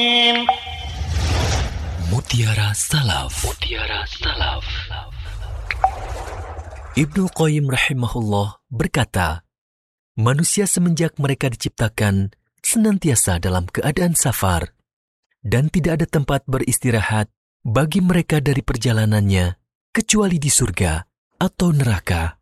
Mutiara Salaf. Ibnu Qayyim rahimahullah berkata, manusia semenjak mereka diciptakan senantiasa dalam keadaan safar dan tidak ada tempat beristirahat bagi mereka dari perjalanannya kecuali di surga atau neraka.